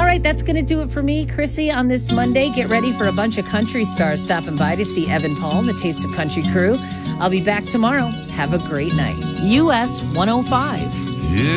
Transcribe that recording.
right, that's going to do it for me, Chrissy, on this Monday. Get ready for a bunch of country stars stopping by to see Evan Paul and the Taste of Country crew. I'll be back tomorrow. Have a great night. US 105.